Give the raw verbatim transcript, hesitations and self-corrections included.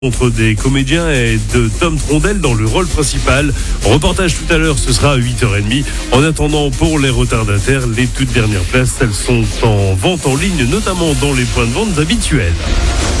Contre des comédiens et de Tom Trondel dans le rôle principal. Reportage tout à l'heure, ce sera à huit heures trente. En attendant, pour les retardataires, les toutes dernières places, elles sont en vente en ligne, notamment dans les points de vente habituels.